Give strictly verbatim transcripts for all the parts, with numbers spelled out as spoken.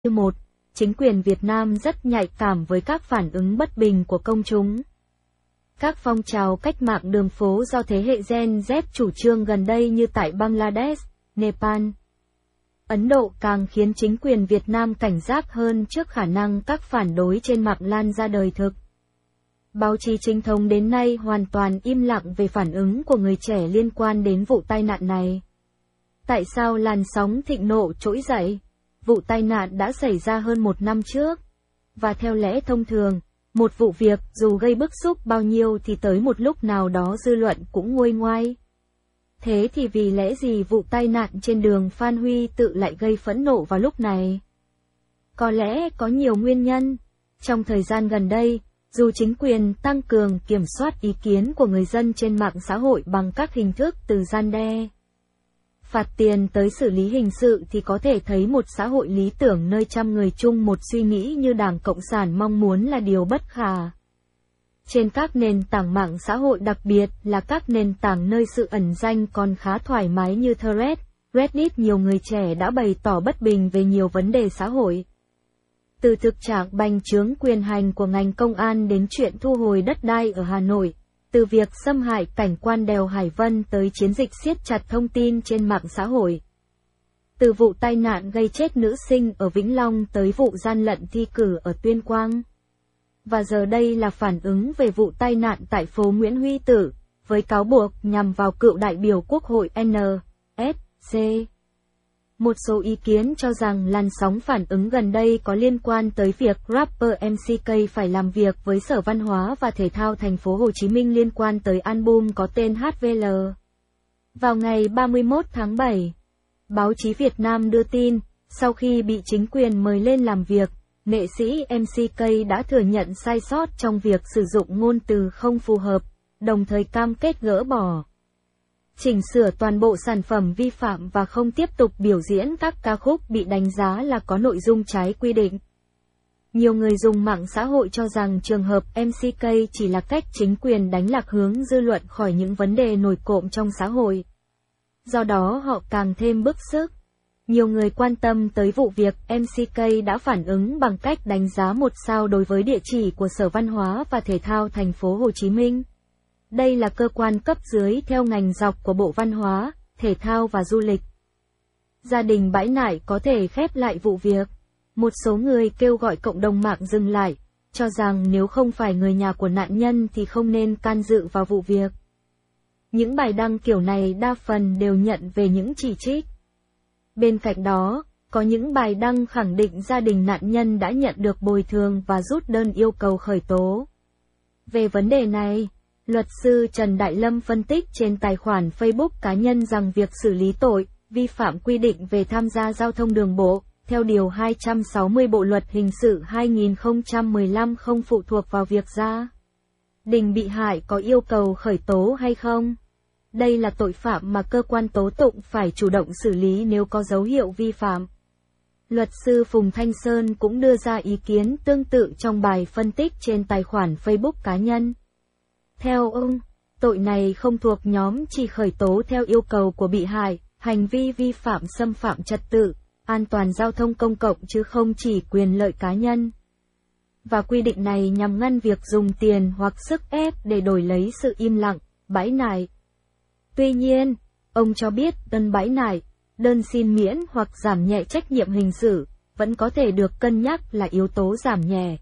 một, chính quyền Việt Nam rất nhạy cảm với các phản ứng bất bình của công chúng. Các phong trào cách mạng đường phố do thế hệ Gen Z chủ trương gần đây như tại Bangladesh, Nepal, Ấn Độ càng khiến chính quyền Việt Nam cảnh giác hơn trước khả năng các phản đối trên mạng lan ra đời thực. Báo chí chính thống đến nay hoàn toàn im lặng về phản ứng của người trẻ liên quan đến vụ tai nạn này. Tại sao làn sóng thịnh nộ trỗi dậy? Vụ tai nạn đã xảy ra hơn một năm trước. Và theo lẽ thông thường, một vụ việc dù gây bức xúc bao nhiêu thì tới một lúc nào đó dư luận cũng nguôi ngoai. Thế thì vì lẽ gì vụ tai nạn trên đường Phan Huy Tự lại gây phẫn nộ vào lúc này? Có lẽ có nhiều nguyên nhân. Trong thời gian gần đây, dù chính quyền tăng cường kiểm soát ý kiến của người dân trên mạng xã hội bằng các hình thức từ răn đe, phạt tiền tới xử lý hình sự thì có thể thấy một xã hội lý tưởng nơi trăm người chung một suy nghĩ như Đảng Cộng sản mong muốn là điều bất khả. Trên các nền tảng mạng xã hội, đặc biệt là các nền tảng nơi sự ẩn danh còn khá thoải mái như Threads, Reddit, nhiều người trẻ đã bày tỏ bất bình về nhiều vấn đề xã hội. Từ thực trạng bành trướng quyền hành của ngành công an đến chuyện thu hồi đất đai ở Hà Nội, từ việc xâm hại cảnh quan đèo Hải Vân tới chiến dịch siết chặt thông tin trên mạng xã hội. Từ vụ tai nạn gây chết nữ sinh ở Vĩnh Long tới vụ gian lận thi cử ở Tuyên Quang. Và giờ đây là phản ứng về vụ tai nạn tại phố Nguyễn Huy Tự, với cáo buộc nhằm vào cựu đại biểu Quốc hội en ét xê. Một số ý kiến cho rằng làn sóng phản ứng gần đây có liên quan tới việc rapper em xê K phải làm việc với Sở Văn hóa và Thể thao Thành phố Hồ Chí Minh liên quan tới album có tên hát vê lờ. Vào ngày ba mươi mốt tháng bảy, báo chí Việt Nam đưa tin, sau khi bị chính quyền mời lên làm việc, nghệ sĩ em xê K đã thừa nhận sai sót trong việc sử dụng ngôn từ không phù hợp, đồng thời cam kết gỡ bỏ, chỉnh sửa toàn bộ sản phẩm vi phạm và không tiếp tục biểu diễn các ca khúc bị đánh giá là có nội dung trái quy định. Nhiều người dùng mạng xã hội cho rằng trường hợp em xê K chỉ là cách chính quyền đánh lạc hướng dư luận khỏi những vấn đề nổi cộm trong xã hội. Do đó họ càng thêm bức xúc. Nhiều người quan tâm tới vụ việc em xê K đã phản ứng bằng cách đánh giá một sao đối với địa chỉ của Sở Văn hóa và Thể thao Thành phố Hồ Chí Minh. Đây là cơ quan cấp dưới theo ngành dọc của Bộ Văn hóa, Thể thao và Du lịch. Gia đình Bãi Nại có thể khép lại vụ việc. Một số người kêu gọi cộng đồng mạng dừng lại, cho rằng nếu không phải người nhà của nạn nhân thì không nên can dự vào vụ việc. Những bài đăng kiểu này đa phần đều nhận về những chỉ trích. Bên cạnh đó, có những bài đăng khẳng định gia đình nạn nhân đã nhận được bồi thường và rút đơn yêu cầu khởi tố. Về vấn đề này, luật sư Trần Đại Lâm phân tích trên tài khoản Facebook cá nhân rằng việc xử lý tội, vi phạm quy định về tham gia giao thông đường bộ, theo Điều hai trăm sáu mươi Bộ Luật Hình sự hai nghìn không trăm mười lăm không phụ thuộc vào việc gia đình bị hại có yêu cầu khởi tố hay không. Đây là tội phạm mà cơ quan tố tụng phải chủ động xử lý nếu có dấu hiệu vi phạm. Luật sư Phùng Thanh Sơn cũng đưa ra ý kiến tương tự trong bài phân tích trên tài khoản Facebook cá nhân. Theo ông, tội này không thuộc nhóm chỉ khởi tố theo yêu cầu của bị hại, hành vi vi phạm xâm phạm trật tự, an toàn giao thông công cộng chứ không chỉ quyền lợi cá nhân. Và quy định này nhằm ngăn việc dùng tiền hoặc sức ép để đổi lấy sự im lặng, bãi nại. Tuy nhiên, ông cho biết đơn bãi nại, đơn xin miễn hoặc giảm nhẹ trách nhiệm hình sự, vẫn có thể được cân nhắc là yếu tố giảm nhẹ.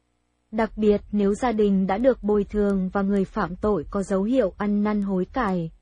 Đặc biệt nếu gia đình đã được bồi thường và người phạm tội có dấu hiệu ăn năn hối cải.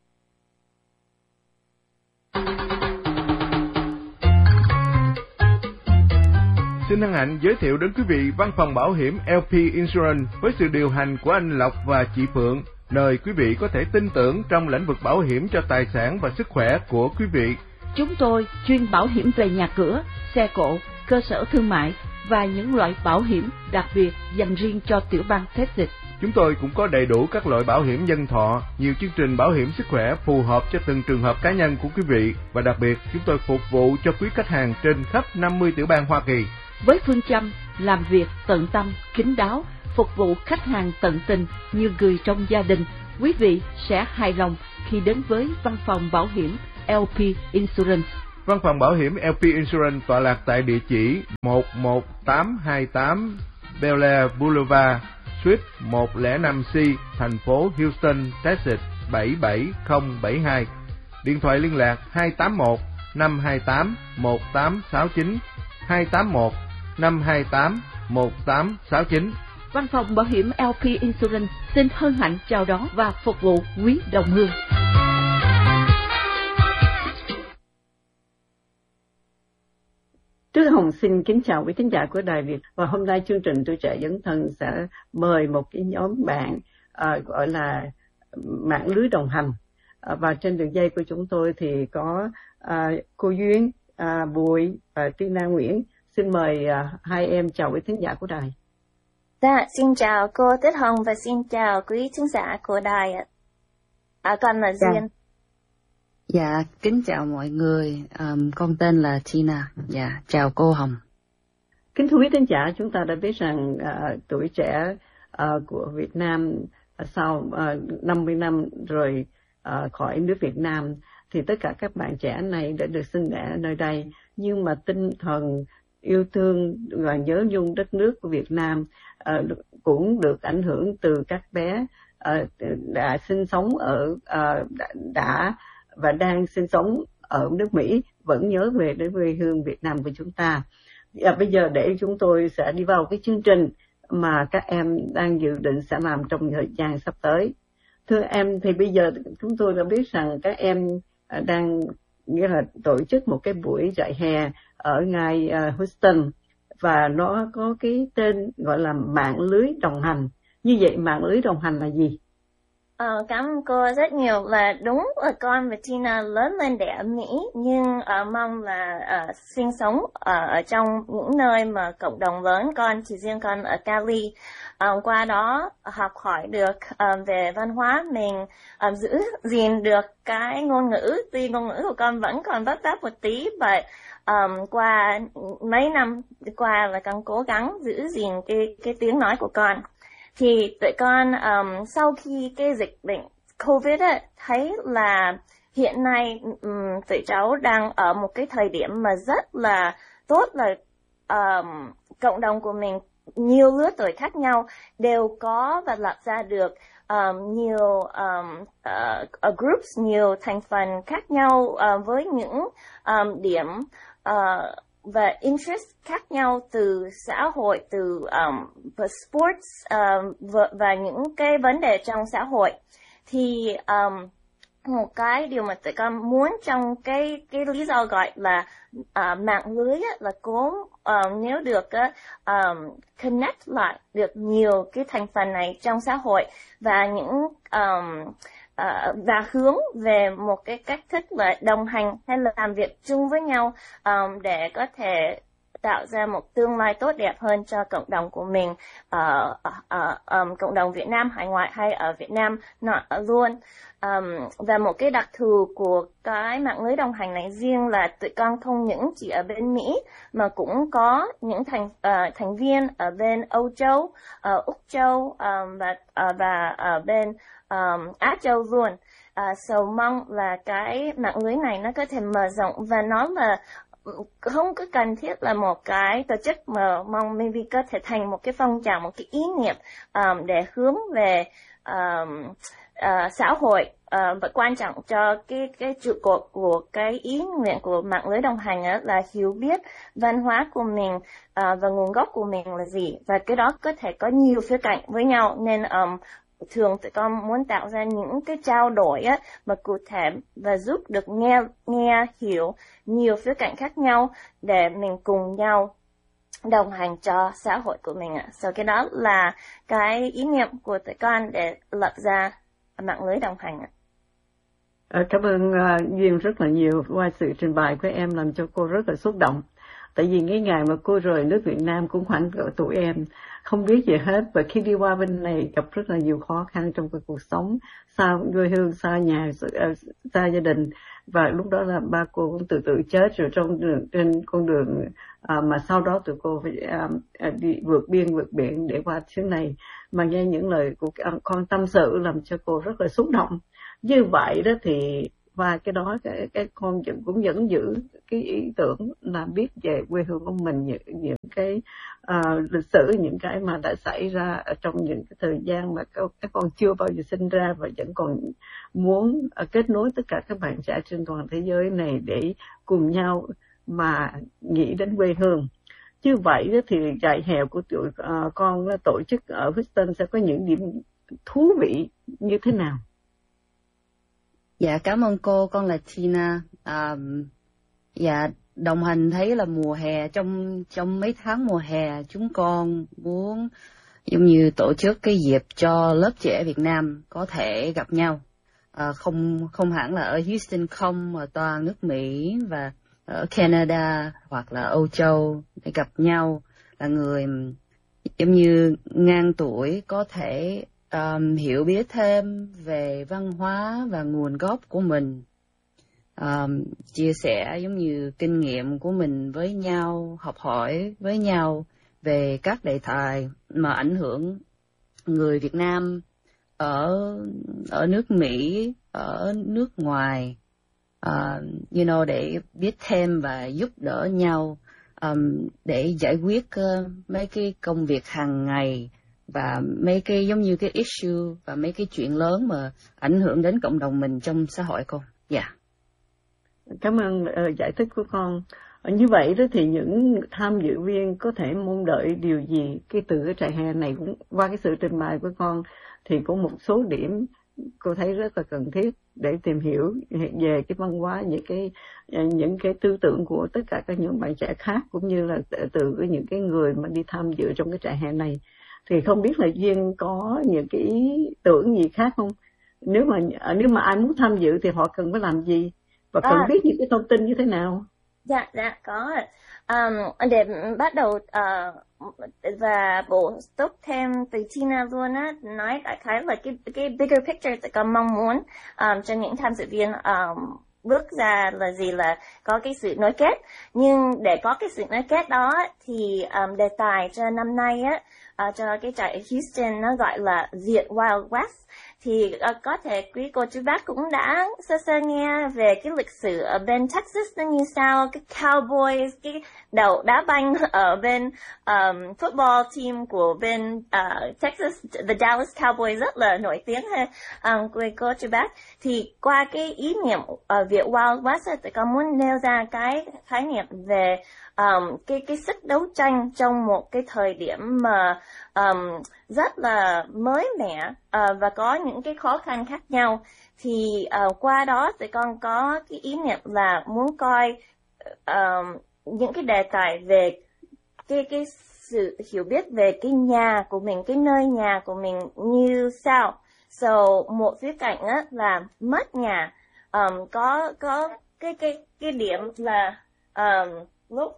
Xin hân hạnh giới thiệu đến quý vị văn phòng bảo hiểm lờ pê Insurance với sự điều hành của anh Lộc và chị Phượng, nơi quý vị có thể tin tưởng trong lĩnh vực bảo hiểm cho tài sản và sức khỏe của quý vị. Chúng tôi chuyên bảo hiểm về nhà cửa, xe cộ, cơ sở thương mại và những loại bảo hiểm đặc biệt dành riêng cho tiểu bang Texas. Chúng tôi cũng có đầy đủ các loại bảo hiểm nhân thọ, nhiều chương trình bảo hiểm sức khỏe phù hợp cho từng trường hợp cá nhân của quý vị, và đặc biệt chúng tôi phục vụ cho quý khách hàng trên khắp năm mươi tiểu bang Hoa Kỳ. Với phương châm làm việc tận tâm, kín đáo, phục vụ khách hàng tận tình như người trong gia đình, quý vị sẽ hài lòng khi đến với văn phòng bảo hiểm lờ pê Insurance. Văn phòng bảo hiểm lờ pê Insurance tọa lạc tại địa chỉ một một tám hai tám Bel Air Boulevard, Suite một không năm C, thành phố Houston, Texas bảy bảy không bảy hai. Điện thoại liên lạc hai tám một năm hai tám một tám sáu chín, hai tám một năm hai tám một tám sáu chín. Văn phòng bảo hiểm lờ pê Insurance xin hân hạnh chào đón và phục vụ quý đồng hương. Trứ Hồng xin kính chào quý thính giả của Đài Việt, và hôm nay chương trình Tuổi Trẻ Dấn Thân sẽ mời một cái nhóm bạn uh, gọi là mạng lưới đồng hành, uh, và trên đường dây của chúng tôi thì có uh, cô Duyên, uh, Bùi và Tina Nguyễn. Xin mời uh, hai em chào quý thính giả của Đài. Dạ, xin chào cô Tuyết Hồng và xin chào quý thính giả của Đài ạ. À, con là Duyên. Dạ. Dạ, kính chào mọi người, um, con tên là Tina. Dạ, chào cô Hồng. Kính thưa quý thính giả, chúng ta đã biết rằng uh, tuổi trẻ uh, của Việt Nam uh, sau uh, năm mươi năm rồi uh, khỏi nước Việt Nam, thì tất cả các bạn trẻ này đã được sinh đẻ nơi đây, nhưng mà tinh thần yêu thương và nhớ nhung đất nước của Việt Nam uh, cũng được ảnh hưởng từ các bé uh, đã sinh sống ở uh, đã, đã và đang sinh sống ở nước Mỹ, vẫn nhớ về đến quê hương Việt Nam của chúng ta. À, bây giờ để chúng tôi sẽ đi vào cái chương trình mà các em đang dự định sẽ làm trong thời gian sắp tới. Thưa em, thì bây giờ chúng tôi đã biết rằng các em đang nghĩa là tổ chức một cái buổi dạy hè ở ngay Houston, và nó có cái tên gọi là mạng lưới đồng hành. Như vậy mạng lưới đồng hành là gì? Ờ, cảm ơn cô rất nhiều. Và đúng là con và Tina lớn lên đẻ ở Mỹ, nhưng uh, mong là uh, sinh sống uh, ở trong những nơi mà cộng đồng lớn. Con chỉ riêng con ở Cali, uh, qua đó học hỏi được uh, về văn hóa mình, uh, giữ gìn được cái ngôn ngữ. Tuy ngôn ngữ của con vẫn còn vấp váp một tí, but um, qua mấy năm qua là con cố gắng giữ gìn cái cái tiếng nói của con. Thì tụi con um, sau khi cái dịch bệnh Covid ấy, thấy là hiện nay um, tụi cháu đang ở một cái thời điểm mà rất là tốt, là um, cộng đồng của mình nhiều lứa tuổi khác nhau đều có và lập ra được um, nhiều um, uh, groups, nhiều thành phần khác nhau uh, với những um, điểm uh, và interest khác nhau, từ xã hội, từ um, sports um, và, và những cái vấn đề trong xã hội. Thì um, một cái điều mà tụi con muốn trong cái cái lý do gọi là uh, mạng lưới á, là cố um, nếu được uh, um, connect lại được nhiều cái thành phần này trong xã hội, và những um, Uh, và hướng về một cái cách thức là đồng hành hay là làm việc chung với nhau um, để có thể tạo ra một tương lai tốt đẹp hơn cho cộng đồng của mình, uh, uh, um, cộng đồng Việt Nam hải ngoại hay ở Việt Nam nọ luôn. Um, và một cái đặc thù của cái mạng lưới đồng hành này riêng là tụi con không những chỉ ở bên Mỹ mà cũng có những thành uh, thành viên ở bên Âu Châu, uh, Úc Châu um, và uh, và ở bên um, Á Châu luôn. Uh, so mong là cái mạng lưới này nó có thể mở rộng, và nó là không có cần thiết là một cái tổ chức, mà mong maybe có thể thành một cái phong trào, một cái ý niệm um, để hướng về um, uh, xã hội, uh, và quan trọng cho cái cái trụ cột của cái ý nguyện của mạng lưới đồng hành á, là hiểu biết văn hóa của mình uh, và nguồn gốc của mình là gì, và cái đó có thể có nhiều khía cạnh với nhau. Nên um, thường tụi con muốn tạo ra những cái trao đổi á mà cụ thể và giúp được nghe nghe hiểu nhiều khía cạnh khác nhau để mình cùng nhau đồng hành cho xã hội của mình ạ. So cái đó là cái ý niệm của tụi con để lập ra mạng lưới đồng hành ạ. À, cảm ơn uh, Duyên rất là nhiều qua sự trình bày của em, làm cho cô rất là xúc động. Tại vì cái ngày mà cô rời nước Việt Nam cũng khoảng cỡ tuổi em, không biết gì hết, và khi đi qua bên này gặp rất là nhiều khó khăn trong cái cuộc sống, xa quê hương, xa nhà, xa gia đình, và lúc đó là ba cô cũng từ từ chết rồi trong đường, trên con đường à, mà sau đó tụi cô phải à, à, đi vượt biên vượt biển để qua xứ này. Mà nghe những lời của con tâm sự làm cho cô rất là xúc động. Như vậy đó thì và cái đó cái, cái con cũng vẫn giữ cái ý tưởng là biết về quê hương của mình, những, những cái uh, lịch sử, những cái mà đã xảy ra ở trong những cái thời gian mà các, các con chưa bao giờ sinh ra, và vẫn còn muốn uh, kết nối tất cả các bạn trẻ trên toàn thế giới này để cùng nhau mà nghĩ đến quê hương. Như vậy thì trại hè của tụi uh, con tổ chức ở Houston sẽ có những điểm thú vị như thế nào? Dạ, cảm ơn cô, con là Tina. À, dạ, đồng hành thấy là mùa hè, trong trong mấy tháng mùa hè chúng con muốn giống như tổ chức cái dịp cho lớp trẻ Việt Nam có thể gặp nhau. À, không không hẳn là ở Houston không, mà toàn nước Mỹ và ở Canada hoặc là Âu Châu để gặp nhau, là người giống như ngang tuổi có thể um, hiểu biết thêm về văn hóa và nguồn gốc của mình, um, chia sẻ giống như kinh nghiệm của mình với nhau, học hỏi với nhau về các đề tài mà ảnh hưởng người Việt Nam ở ở nước Mỹ, ở nước ngoài. Uh, you know, để biết thêm và giúp đỡ nhau um, để giải quyết uh, mấy cái công việc hàng ngày và mấy cái giống như cái issue và mấy cái chuyện lớn mà ảnh hưởng đến cộng đồng mình trong xã hội con. Dạ. Yeah. Cảm ơn uh, giải thích của con. Như vậy đó thì những tham dự viên có thể mong đợi điều gì cái từ cái trại hè này? Cũng qua cái sự trình bày của con thì có một số điểm cô thấy rất là cần thiết để tìm hiểu về cái văn hóa, những cái những cái tư tưởng của tất cả các những bạn trẻ khác, cũng như là từ những cái người mà đi tham dự trong cái trại hè này. Thì không biết là Duyên có những cái ý tưởng gì khác không? Nếu mà nếu mà ai muốn tham dự thì họ cần phải làm gì và cần à. biết những cái thông tin như thế nào? Dạ, dạ, có. Um, để bắt đầu uh, và bổ túc thêm từ Tina luôn á, nói đại khái là cái cái bigger picture tụi con mong muốn um, cho những tham dự viên um, bước ra là gì, là có cái sự nối kết. Nhưng để có cái sự nối kết đó thì um, đề tài cho năm nay á, uh, cho cái trại Houston nó gọi là Việt Wild West. Thì uh, có thể quý cô chú bác cũng đã sơ sơ nghe về cái lịch sử ở bên Texas nó như sao, cái Cowboys, cái đầu đá banh ở bên um, football team của bên uh, Texas, the Dallas Cowboys rất là nổi tiếng ha, um, quý cô chú bác. Thì qua cái ý niệm ở uh, Việt Wild West thì con muốn nêu ra cái khái niệm về um, cái cái sức đấu tranh trong một cái thời điểm mà um, rất là mới mẻ uh, và có những cái khó khăn khác nhau. Thì uh, qua đó thì con có cái ý niệm là muốn coi uh, những cái đề tài về cái cái sự hiểu biết về cái nhà của mình, cái nơi nhà của mình như sao. So một khía cạnh á là mất nhà, um, có có cái cái cái điểm là um, lúc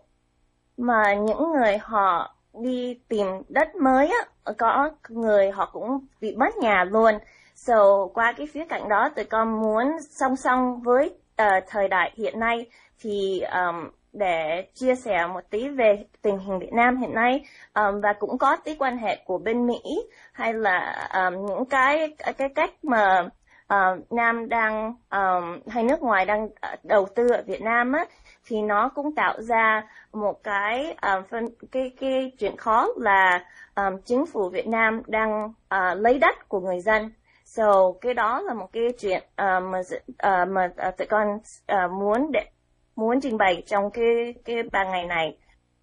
mà những người họ đi tìm đất mới á, có người họ cũng bị mất nhà luôn. So qua cái khía cạnh đó tụi con muốn song song với uh, thời đại hiện nay thì um, để chia sẻ một tí về tình hình Việt Nam hiện nay, um, và cũng có tí quan hệ của bên Mỹ hay là um, những cái cái cách mà uh, Nam đang um, hay nước ngoài đang đầu tư ở Việt Nam á, thì nó cũng tạo ra một cái um, phân, cái cái chuyện khó là um, chính phủ Việt Nam đang uh, lấy đất của người dân. So cái đó là một cái chuyện uh, mà uh, mà uh, tụi con uh, muốn để muốn trình bày trong cái cái ba ngày này.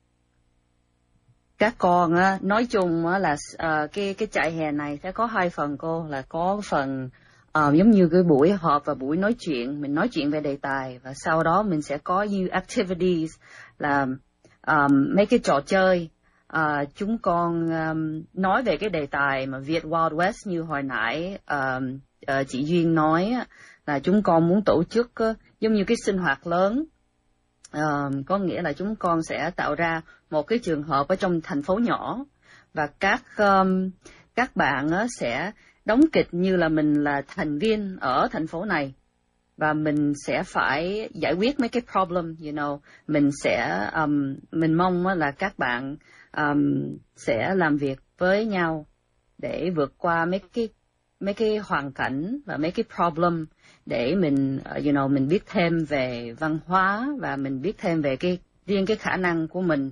Các con á, nói chung á là uh, cái cái trại hè này sẽ có hai phần cô, là có phần uh, giống như cái buổi họp và buổi nói chuyện, mình nói chuyện về đề tài, và sau đó mình sẽ có như activities là um, mấy cái trò chơi. Uh, chúng con um, nói về cái đề tài mà Việt Wild West như hồi nãy um, uh, chị Duyên nói là chúng con muốn tổ chức uh, giống như cái sinh hoạt lớn. Uh, có nghĩa là chúng con sẽ tạo ra một cái trường hợp ở trong thành phố nhỏ, và các um, các bạn uh, sẽ đóng kịch như là mình là thành viên ở thành phố này, và mình sẽ phải giải quyết mấy cái problem, you know. Mình sẽ um, mình mong uh, là các bạn um, sẽ làm việc với nhau để vượt qua mấy cái mấy cái hoàn cảnh và mấy cái problem, để mình, uh, you know, mình biết thêm về văn hóa và mình biết thêm về cái riêng cái khả năng của mình.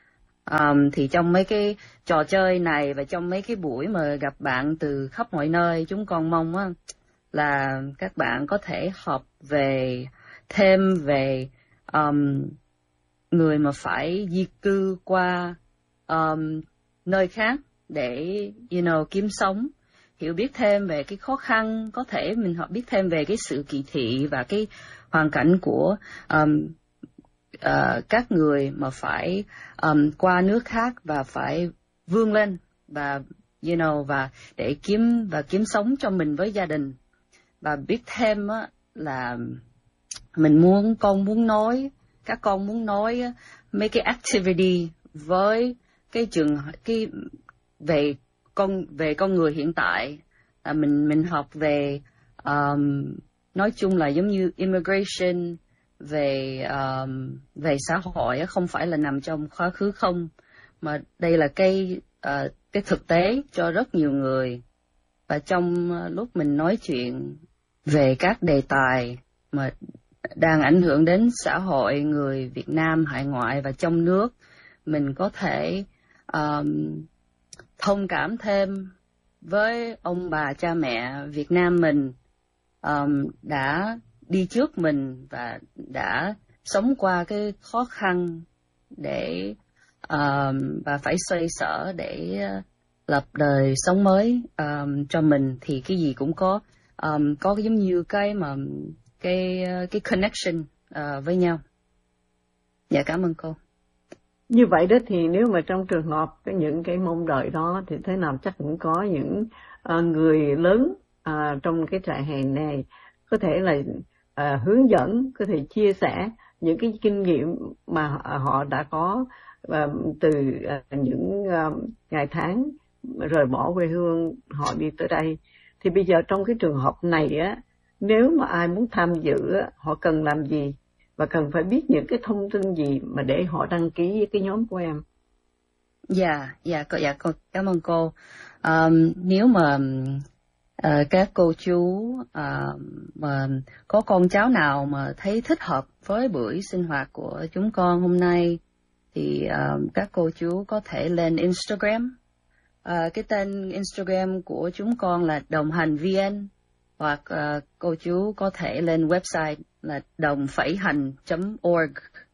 Um, thì trong mấy cái trò chơi này và trong mấy cái buổi mà gặp bạn từ khắp mọi nơi, chúng con mong á, là các bạn có thể học về thêm về um, người mà phải di cư qua um, nơi khác để, you know, kiếm sống, hiểu biết thêm về cái khó khăn, có thể mình học biết thêm về cái sự kỳ thị và cái hoàn cảnh của um, uh, các người mà phải um, qua nước khác và phải vươn lên và, you know, và để kiếm và kiếm sống cho mình với gia đình. Và biết thêm á, là mình muốn, con muốn nói, các con muốn nói á, mấy cái activity với cái trường cái về con về con người hiện tại. À, mình mình học về um, nói chung là giống như immigration, về um, về xã hội á, không phải là nằm trong quá khứ không, mà đây là cái uh, cái thực tế cho rất nhiều người. Và trong uh, lúc mình nói chuyện về các đề tài mà đang ảnh hưởng đến xã hội người Việt Nam hải ngoại và trong nước, mình có thể um, thông cảm thêm với ông bà cha mẹ Việt Nam mình um, đã đi trước mình và đã sống qua cái khó khăn để um, và phải xoay sở để uh, lập đời sống mới um, cho mình. Thì cái gì cũng có um, có giống như cái mà cái cái connection uh, với nhau. Dạ, cảm ơn cô. Như vậy đó thì nếu mà trong trường hợp cái những cái mong đợi đó thì thế nào chắc cũng có những uh, người lớn uh, trong cái trại hè này có thể là uh, hướng dẫn, có thể chia sẻ những cái kinh nghiệm mà họ đã có uh, từ uh, những uh, ngày tháng rời bỏ quê hương họ đi tới đây. Thì bây giờ trong cái trường hợp này á, nếu mà ai muốn tham dự á, họ cần làm gì và cần phải biết những cái thông tin gì mà để họ đăng ký với cái nhóm của em? Dạ, dạ, dạ, cô, cảm ơn cô. Um, nếu mà uh, các cô chú uh, mà có con cháu nào mà thấy thích hợp với buổi sinh hoạt của chúng con hôm nay, thì uh, các cô chú có thể lên Instagram. Uh, cái tên Instagram của chúng con là Đồng Hành vê en, hoặc uh, cô chú có thể lên website là đồng phẩy hành chấm org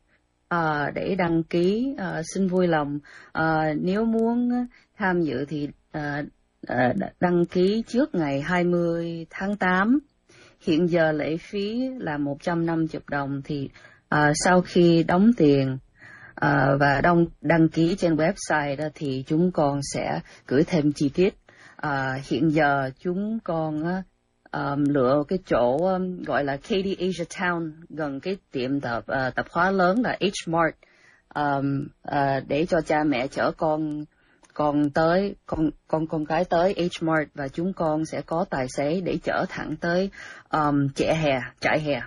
uh, để đăng ký. Uh, xin vui lòng uh, nếu muốn tham dự thì uh, uh, đăng ký trước ngày hai mươi tháng tám. Hiện giờ lệ phí là một trăm năm mươi đồng. Thì uh, sau khi đóng tiền uh, và đăng, đăng ký trên website đó, thì chúng con sẽ gửi thêm chi tiết. Uh, hiện giờ chúng con uh, Um, lựa cái chỗ um, gọi là Katy Asia Town, gần cái tiệm tập uh, tập hóa lớn là H-Mart, um, uh, để cho cha mẹ chở con con tới con con con cái tới H-Mart, và chúng con sẽ có tài xế để chở thẳng tới um, trại hè trại hè.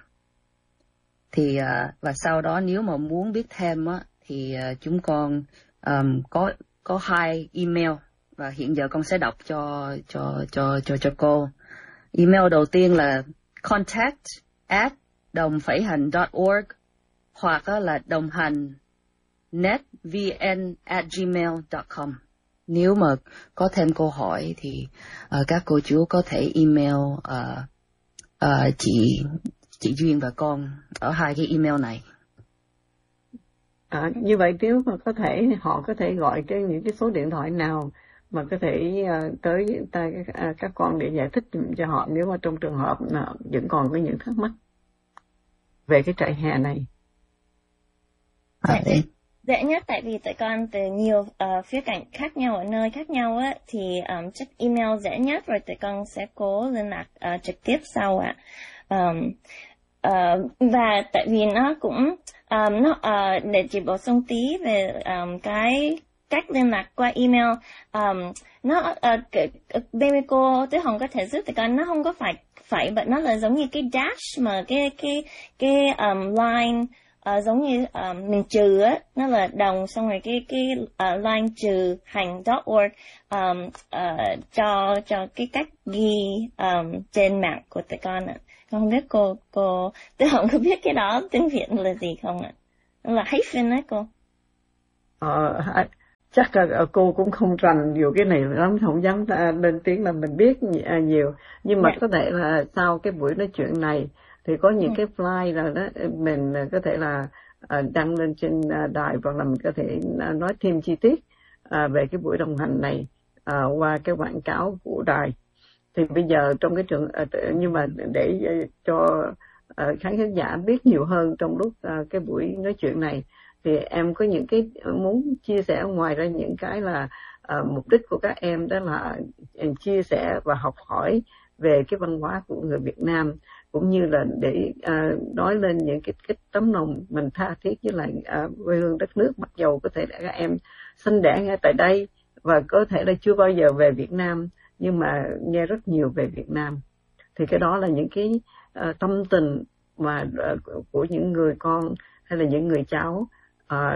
Thì uh, và sau đó nếu mà muốn biết thêm á, thì uh, chúng con um, có có hai email, và hiện giờ con sẽ đọc cho cho cho cho cho cô. Email đầu tiên là contact at đồng phẩy hành dot org, hoặc là đồng hành netvn at gmail dot com. Nếu mà có thêm câu hỏi thì uh, các cô chú có thể email uh, uh, chị chị Duyên và con ở hai cái email này. À, như vậy nếu mà có thể họ có thể gọi cái những cái số điện thoại nào mà có thể uh, tới tay uh, các con để giải thích cho họ nếu mà trong trường hợp nào vẫn còn có những thắc mắc về cái trại hè này? À, dễ nhất, tại vì tụi con từ nhiều uh, khía cạnh khác nhau ở nơi khác nhau á, thì um, chắc email dễ nhất, rồi tụi con sẽ cố liên lạc uh, trực tiếp sau ạ. Um, uh, và tại vì nó cũng um, nó uh, để chỉ bổ sung tí về um, cái cách liên lạc qua email, um, nó uh, bên cô Tuyết Hồng có thể giúp tụi con, nó không có phải phải but nó là giống như cái dash mà cái cái cái um, line uh, giống như um, mình trừ á, nó là đồng xong rồi cái cái uh, line trừ hành dot org um, uh, cho cho cái cách ghi um, trên mạng của tụi con ạ. Không biết cô, cô, tôi không có biết cái đó tiếng Việt là gì không ạ? Là hyphen đấy cô. Ờ, chắc là cô cũng không rành nhiều cái này lắm, không dám lên tiếng là mình biết nhiều. Nhưng mà yeah. có thể là sau cái buổi nói chuyện này thì có những yeah. cái file rồi đó, mình có thể là đăng lên trên đài, hoặc là mình có thể nói thêm chi tiết về cái buổi đồng hành này qua cái quảng cáo của đài. Thì bây giờ trong cái trường, nhưng mà để cho khán khán giả biết nhiều hơn trong lúc cái buổi nói chuyện này, thì em có những cái muốn chia sẻ ngoài ra những cái là uh, mục đích của các em đó là chia sẻ và học hỏi về cái văn hóa của người Việt Nam, cũng như là để uh, nói lên những cái, cái tấm lòng mình tha thiết với lại uh, quê hương đất nước, mặc dầu có thể là các em sinh đẻ ngay tại đây và có thể là chưa bao giờ về Việt Nam, nhưng mà nghe rất nhiều về Việt Nam. Thì cái đó là những cái uh, tâm tình mà uh, của những người con hay là những người cháu À,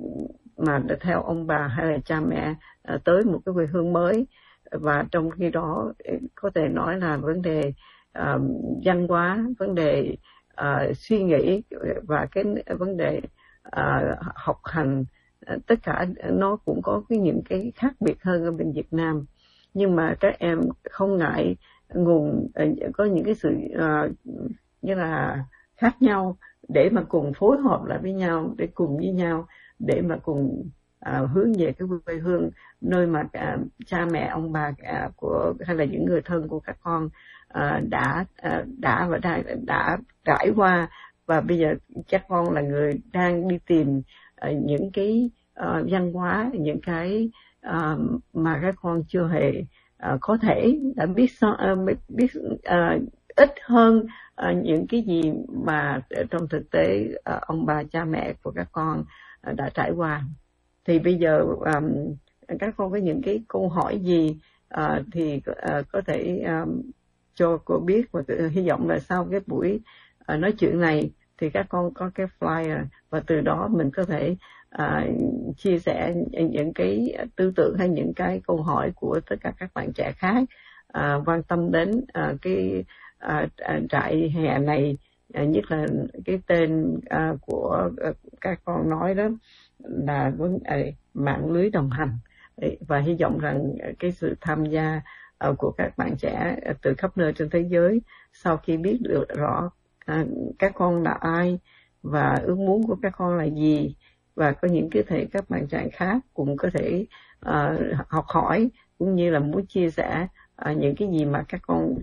mà theo ông bà hay là cha mẹ à, tới một cái quê hương mới, và trong khi đó có thể nói là vấn đề à, văn hóa, vấn đề à, suy nghĩ và cái vấn đề à, học hành, à, tất cả nó cũng có cái những cái khác biệt hơn ở bên Việt Nam. Nhưng mà các em không ngại nguồn, có những cái sự à, như là khác nhau, để mà cùng phối hợp lại với nhau, để cùng với nhau, để mà cùng à, hướng về cái quê hương nơi mà à, cha mẹ ông bà à, của hay là những người thân của các con à, đã à, đã và đã, đã trải qua, và bây giờ các con là người đang đi tìm à, những cái à, văn hóa, những cái à, mà các con chưa hề à, có thể đã biết à, biết à, ít hơn à, những cái gì mà trong thực tế à, ông bà cha mẹ của các con à, đã trải qua. Thì bây giờ à, các con có những cái câu hỏi gì à, thì à, có thể à, cho cô biết, và hy vọng là sau cái buổi à, nói chuyện này thì các con có cái flyer, và từ đó mình có thể à, chia sẻ những cái tư tưởng hay những cái câu hỏi của tất cả các bạn trẻ khác à, quan tâm đến à, cái À, trại hè này, à, nhất là cái tên à, của à, các con nói đó là vấn à, mạng lưới đồng hành. Và hy vọng rằng cái sự tham gia à, của các bạn trẻ à, từ khắp nơi trên thế giới, sau khi biết được rõ à, các con là ai và ước muốn của các con là gì, và có những cái thể các bạn trẻ khác cũng có thể à, học hỏi, cũng như là muốn chia sẻ à, những cái gì mà các con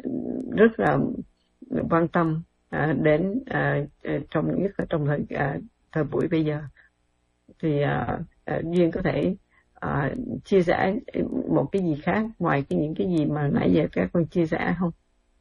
rất là quan tâm à, đến à, trong nhất là trong thời à, thời buổi bây giờ. Thì à, à, Duyên có thể à, chia sẻ một cái gì khác ngoài cái những cái gì mà nãy giờ các con chia sẻ không?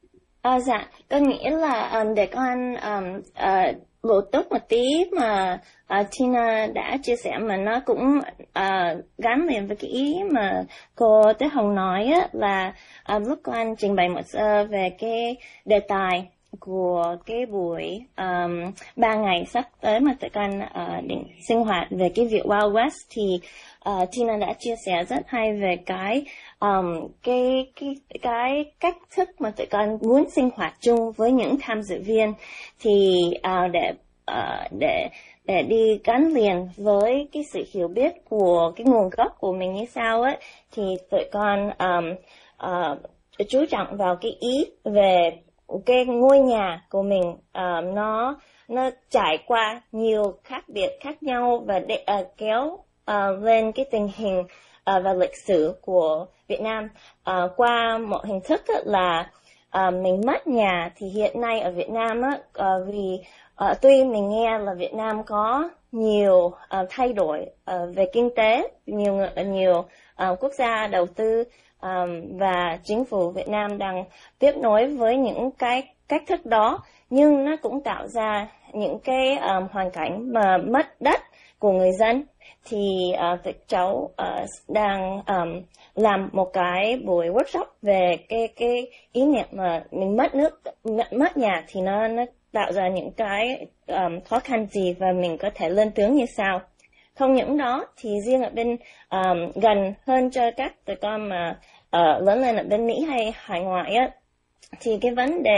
À, dạ, con nghĩ là um, để con um, uh, bổ túc một tí mà uh, Tina đã chia sẻ, mà nó cũng uh, gắn liền với cái ý mà cô Tuyết Hồng nói á, là uh, lúc con trình bày một sơ về cái đề tài của cái buổi um, ba ngày sắp tới mà tụi con uh, định sinh hoạt về cái việc Wild West, thì uh, Tina đã chia sẻ rất hay về cái um, cái cái cái cách thức mà tụi con muốn sinh hoạt chung với những tham dự viên, thì uh, để uh, để để đi gắn liền với cái sự hiểu biết của cái nguồn gốc của mình như sao ấy, thì tụi con um, uh, chú trọng vào cái ý về cái ngôi nhà của mình, uh, nó nó trải qua nhiều khác biệt khác nhau, và để uh, kéo uh, lên cái tình hình uh, và lịch sử của Việt Nam uh, qua một hình thức là uh, mình mất nhà. Thì hiện nay ở Việt Nam á, uh, vì uh, tuy mình nghe là Việt Nam có nhiều uh, thay đổi uh, về kinh tế, nhiều nhiều uh, quốc gia đầu tư, Um, và chính phủ Việt Nam đang tiếp nối với những cái cách thức đó, nhưng nó cũng tạo ra những cái um, hoàn cảnh mà mất đất của người dân. Thì uh, tụi cháu uh, đang um, làm một cái buổi workshop về cái cái ý niệm mà mình mất nước, mất nhà thì nó nó tạo ra những cái um, khó khăn gì và mình có thể lên tiếng như sao. Không những đó thì riêng ở bên um, gần hơn cho các tụi con mà uh, lớn lên ở bên Mỹ hay hải ngoại á, thì cái vấn đề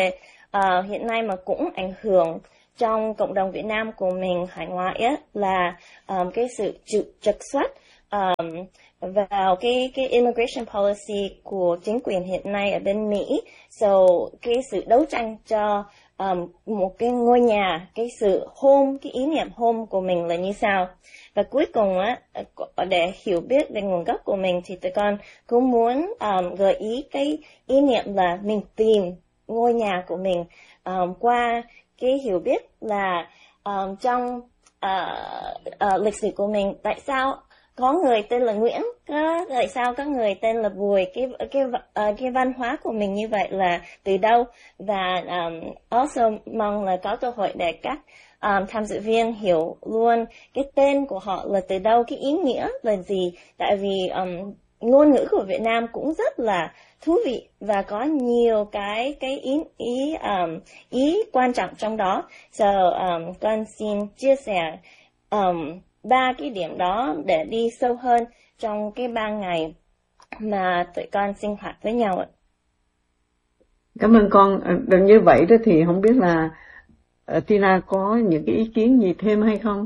uh, hiện nay mà cũng ảnh hưởng trong cộng đồng Việt Nam của mình hải ngoại á, là um, cái sự trục xuất um, vào cái cái immigration policy của chính quyền hiện nay ở bên Mỹ. So cái sự đấu tranh cho um, một cái ngôi nhà, cái sự home, cái ý niệm home của mình là như sao. Và cuối cùng á, để hiểu biết về nguồn gốc của mình thì tụi con cũng muốn um, gợi ý cái ý niệm là mình tìm ngôi nhà của mình um, qua cái hiểu biết là um, trong uh, uh, lịch sử của mình, tại sao có người tên là Nguyễn, có tại sao có người tên là Bùi, cái cái uh, cái văn hóa của mình như vậy là từ đâu. Và um, also mong là có cơ hội để các um, tham dự viên hiểu luôn cái tên của họ là từ đâu, cái ý nghĩa là gì, tại vì um, ngôn ngữ của Việt Nam cũng rất là thú vị và có nhiều cái cái ý ý um, ý quan trọng trong đó. So um, con xin chia sẻ um, ba cái điểm đó để đi sâu hơn trong cái ba ngày mà tụi con sinh hoạt với nhau ạ. Cảm ơn con. Được như vậy đó thì không biết là uh, Tina có những cái ý kiến gì thêm hay không?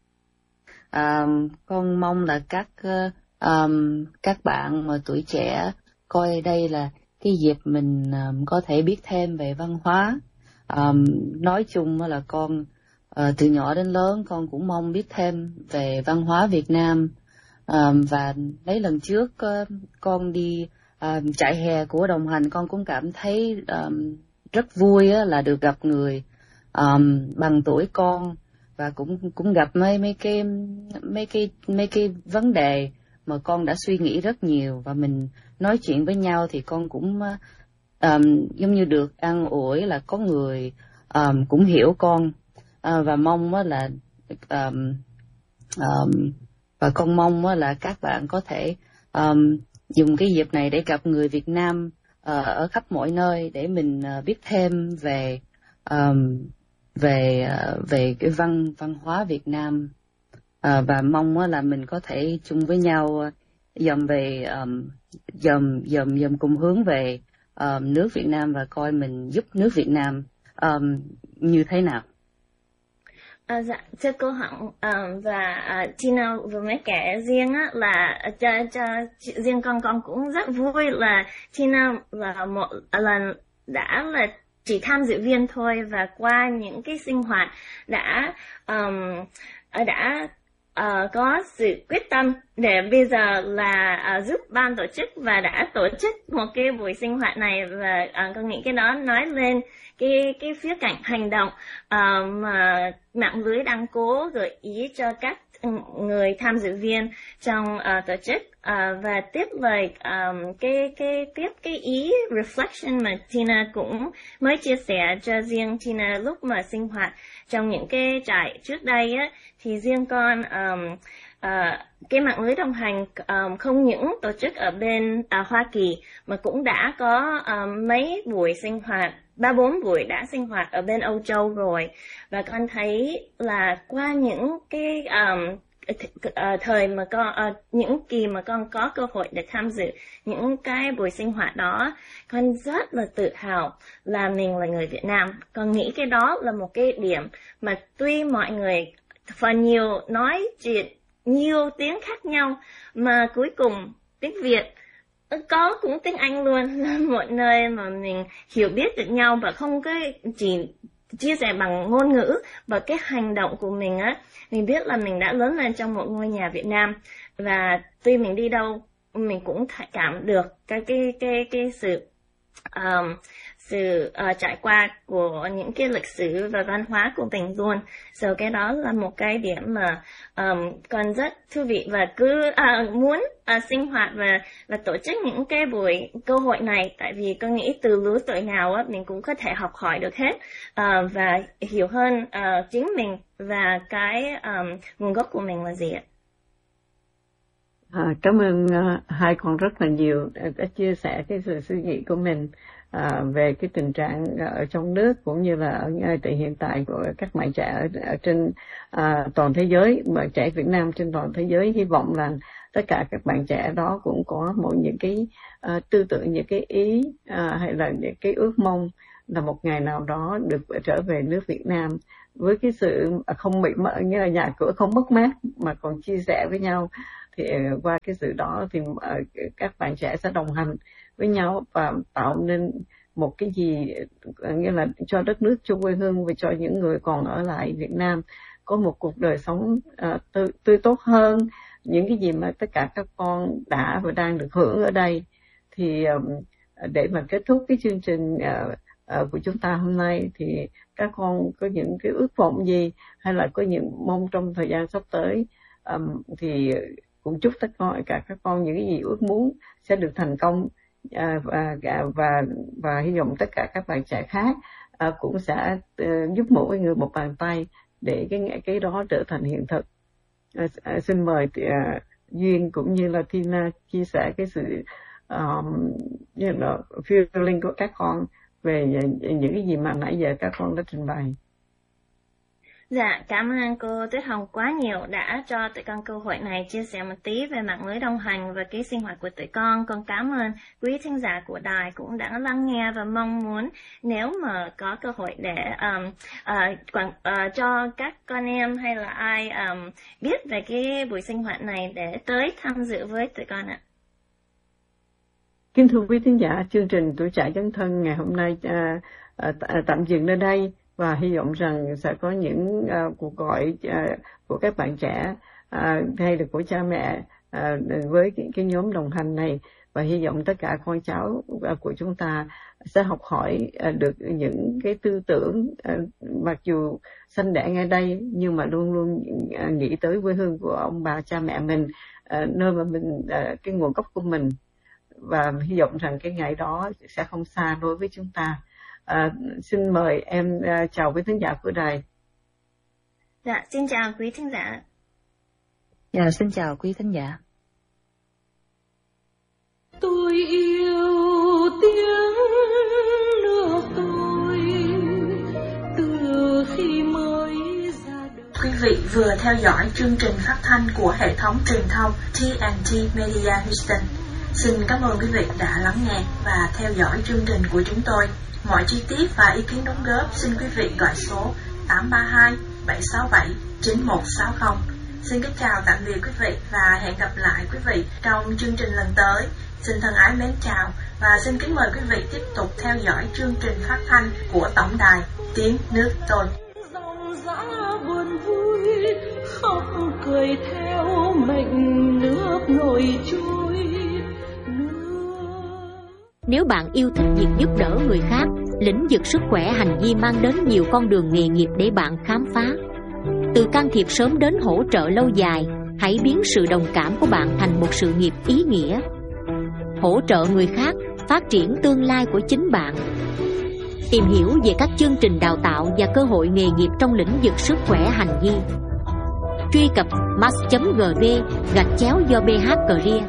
À, con mong là các um, các bạn mà tuổi trẻ coi đây là cái dịp mình um, có thể biết thêm về văn hóa. Um, nói chung là con uh, từ nhỏ đến lớn con cũng mong biết thêm về văn hóa Việt Nam. Um, và mấy lần trước uh, con đi um, trại hè của đồng hành, con cũng cảm thấy um, rất vui uh, là được gặp người um, bằng tuổi con, và cũng cũng gặp mấy mấy cái mấy cái mấy cái vấn đề mà con đã suy nghĩ rất nhiều, và mình nói chuyện với nhau thì con cũng um, giống như được an ủi là có người um, cũng hiểu con, uh, và mong là um, um, và con mong là các bạn có thể um, dùng cái dịp này để gặp người Việt Nam uh, ở khắp mọi nơi, để mình uh, biết thêm về um, về uh, về cái văn văn hóa Việt Nam, uh, và mong là mình có thể chung với nhau dòm về um, dòm dòm dòm cùng hướng về um, nước Việt Nam, và coi mình giúp nước Việt Nam um, như thế nào. À, dạ, thưa cô Hằng, um, và uh, Tina vừa mới kể riêng á, là cho, cho riêng con con cũng rất vui là Tina là một lần đã là chỉ tham dự viên thôi, và qua những cái sinh hoạt đã um, đã uh, có sự quyết tâm để bây giờ là uh, giúp ban tổ chức và đã tổ chức một cái buổi sinh hoạt này. Và uh, con nghĩ cái đó nói lên cái cái phía cạnh hành động uh, mà mạng lưới đang cố gợi ý cho các người tham dự viên trong uh, tổ chức. Uh, và tiếp lời um, cái cái tiếp cái ý reflection mà Tina cũng mới chia sẻ cho riêng Tina lúc mà sinh hoạt trong những cái trại trước đây á, thì riêng con um, uh, cái mạng lưới đồng hành um, không những tổ chức ở bên uh, Hoa Kỳ mà cũng đã có um, mấy buổi sinh hoạt, ba bốn buổi đã sinh hoạt ở bên Âu Châu rồi. Và con thấy là qua những cái um, th- thời mà con uh, những kỳ mà con có cơ hội để tham dự những cái buổi sinh hoạt đó, con rất là tự hào là mình là người Việt Nam. Con nghĩ cái đó là một cái điểm mà tuy mọi người phần nhiều nói chuyện nhiều tiếng khác nhau, mà cuối cùng tiếng Việt có cũng tiếng Anh luôn, là một nơi mà mình hiểu biết được nhau và không có chỉ chia sẻ bằng ngôn ngữ, và cái hành động của mình á, mình biết là mình đã lớn lên trong một ngôi nhà Việt Nam, và tuy mình đi đâu mình cũng cảm được cái cái cái cái sự um, sự uh, trải qua của những cái lịch sử và văn hóa của mình luôn. So cái đó là một cái điểm mà um, còn rất thú vị, và cứ uh, muốn uh, sinh hoạt và và tổ chức những cái buổi cơ hội này, tại vì con nghĩ từ lứa tuổi nào á mình cũng có thể học hỏi được hết uh, và hiểu hơn uh, chính mình và cái um, nguồn gốc của mình là gì ạ. À, cảm ơn uh, hai con rất là nhiều đã chia sẻ cái sự suy nghĩ của mình à, về cái tình trạng ở trong nước cũng như là ở ngay tại hiện tại của các bạn trẻ ở, ở trên à, toàn thế giới, bạn trẻ Việt Nam trên toàn thế giới. Hy vọng là tất cả các bạn trẻ đó cũng có một những cái uh, tư tưởng, những cái ý uh, hay là những cái ước mong là một ngày nào đó được trở về nước Việt Nam với cái sự không bị mất, như là nhà cửa không mất mát mà còn chia sẻ với nhau. Thì qua cái sự đó thì các bạn trẻ sẽ đồng hành với nhau và tạo nên một cái gì nghĩa là cho đất nước, cho quê hương và cho những người còn ở lại Việt Nam có một cuộc đời sống uh, tươi, tươi tốt hơn. Những cái gì mà tất cả các con đã và đang được hưởng ở đây. Thì um, để mà kết thúc cái chương trình uh, uh, của chúng ta hôm nay thì các con có những cái ước vọng gì hay là có những mong trong thời gian sắp tới, um, thì cũng chúc tất cả cả các con những cái gì ước muốn sẽ được thành công. À, và và và hy vọng tất cả các bạn trẻ khác à, cũng sẽ uh, giúp mỗi người một bàn tay để cái cái đó trở thành hiện thực. À, à, xin mời uh, Duyên cũng như là Tina chia sẻ cái sự um, you know, feeling của các con về những cái gì mà nãy giờ các con đã trình bày. Dạ, cảm ơn cô Tuyết Hồng quá nhiều đã cho tụi con cơ hội này chia sẻ một tí về mạng lưới đồng hành và cái sinh hoạt của tụi con. Con cảm ơn quý thính giả của đài cũng đã lắng nghe và mong muốn nếu mà có cơ hội để um, uh, quảng, uh, cho các con em hay là ai um, biết về cái buổi sinh hoạt này để tới tham dự với tụi con ạ. Kính thưa quý thính giả, chương trình Tuổi Trẻ Dấn Thân ngày hôm nay uh, uh, tạm dừng nơi đây. Và hy vọng rằng sẽ có những uh, cuộc gọi uh, của các bạn trẻ uh, hay là của cha mẹ uh, với cái, cái nhóm đồng hành này. Và hy vọng tất cả con cháu uh, của chúng ta sẽ học hỏi uh, được những cái tư tưởng uh, mặc dù sanh đẻ ngay đây nhưng mà luôn luôn uh, nghĩ tới quê hương của ông bà cha mẹ mình, uh, nơi mà mình uh, cái nguồn gốc của mình. Và hy vọng rằng cái ngày đó sẽ không xa đối với chúng ta. À, xin mời em uh, chào quý thính giả của đài. Dạ, xin chào quý thính giả. Dạ, xin chào quý thính giả. Tôi yêu tiếng nước tôi từ khi mới ra đời. Quý vị vừa theo dõi chương trình phát thanh của hệ thống truyền thông tê en tê Media Houston. Xin cảm ơn quý vị đã lắng nghe và theo dõi chương trình của chúng tôi. Mọi chi tiết và ý kiến đóng góp xin quý vị gọi số tám ba hai bảy sáu bảy chín một sáu không. Xin kính chào tạm biệt quý vị và hẹn gặp lại quý vị trong chương trình lần tới. Xin thân ái mến chào và xin kính mời quý vị tiếp tục theo dõi chương trình phát thanh của tổng đài Tiếng Nước Tôi. Dòng dã buồn vui khóc cười theo mệnh nước nổi trôi. Nếu bạn yêu thích việc giúp đỡ người khác, lĩnh vực sức khỏe hành vi mang đến nhiều con đường nghề nghiệp để bạn khám phá. Từ can thiệp sớm đến hỗ trợ lâu dài, hãy biến sự đồng cảm của bạn thành một sự nghiệp ý nghĩa. Hỗ trợ người khác, phát triển tương lai của chính bạn. Tìm hiểu về các chương trình đào tạo và cơ hội nghề nghiệp trong lĩnh vực sức khỏe hành vi. Truy cập mas chấm gv gạch chéo do bê hát Career.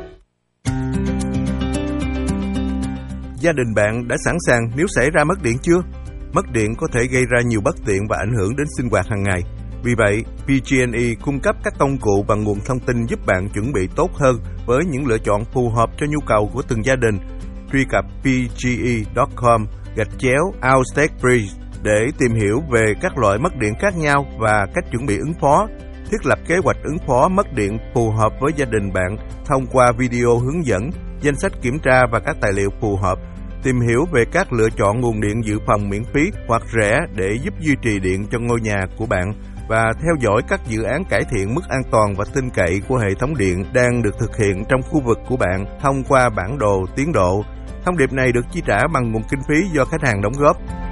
Gia đình bạn đã sẵn sàng nếu xảy ra mất điện chưa? Mất điện có thể gây ra nhiều bất tiện và ảnh hưởng đến sinh hoạt hàng ngày. Vì vậy, pê giê and e cung cấp các công cụ và nguồn thông tin giúp bạn chuẩn bị tốt hơn với những lựa chọn phù hợp cho nhu cầu của từng gia đình. Truy cập p g e chấm com gạch chéo outtake bridge để tìm hiểu về các loại mất điện khác nhau và cách chuẩn bị ứng phó. Thiết lập kế hoạch ứng phó mất điện phù hợp với gia đình bạn thông qua video hướng dẫn, danh sách kiểm tra và các tài liệu phù hợp. Tìm hiểu về các lựa chọn nguồn điện dự phòng miễn phí hoặc rẻ để giúp duy trì điện cho ngôi nhà của bạn và theo dõi các dự án cải thiện mức an toàn và tin cậy của hệ thống điện đang được thực hiện trong khu vực của bạn thông qua bản đồ tiến độ. Thông điệp này được chi trả bằng nguồn kinh phí do khách hàng đóng góp.